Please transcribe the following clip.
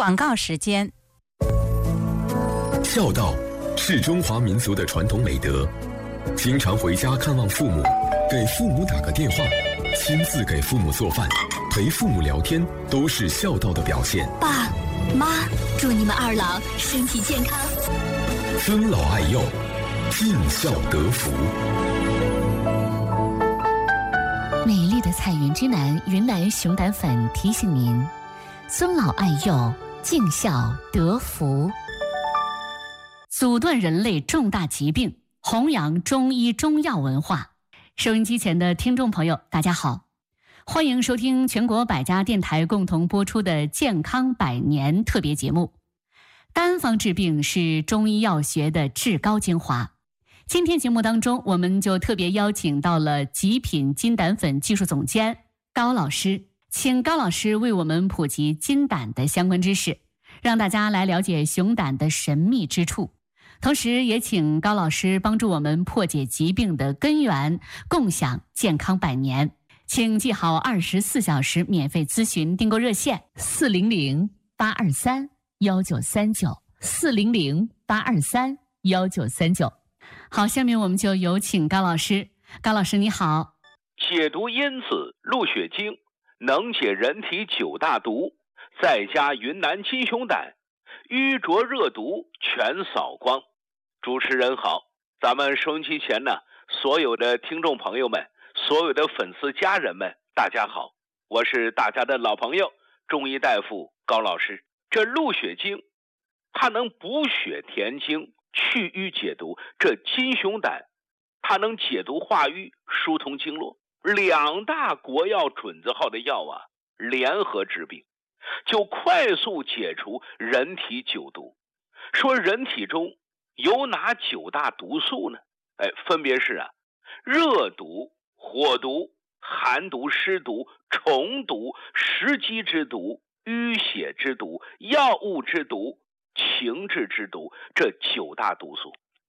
广告时间。 孝道是中华民族的传统美德，经常回家看望父母，给父母打个电话，亲自给父母做饭，陪父母聊天，都是孝道的表现。 爸妈，祝你们二老身体健康， 尊老爱幼，尽孝得福。 美丽的彩云之南云南熊胆粉提醒您：尊老爱幼，尽孝得福。阻断人类重大疾病，弘扬中医中药文化。收音机前的听众朋友，大家好，欢迎收听全国百家电台共同播出的健康百年特别节目。单方治病是中医药学的至高精华。今天节目当中，我们就特别邀请到了极品金胆粉技术总监高老师，请高老师为我们普及金胆的相关知识，让大家来了解熊胆的神秘之处。同时也请高老师帮助我们破解疾病的根源，共享健康百年。请记好24小时免费咨询订购热线400-823-1939，400-823-1939。好，下面我们就有请高老师。高老师你好。 解毒因子鹿血精能解人体9大毒，再加云南金熊胆，瘀浊热毒全扫光。主持人好，咱们收音机前呢，所有的听众朋友们，所有的粉丝家人们，大家好，我是大家的老朋友中医大夫高老师。这鹿血精它能补血填精，去瘀解毒，这金熊胆它能解毒化瘀，疏通经络。2大国药准字号的药啊，联合治病，就快速解除人体9毒。说人体中有哪9大毒素呢？分别是热毒、火毒、寒毒、湿毒、虫毒、食积之毒、淤血之毒、药物之毒、情志之毒，这9大毒素。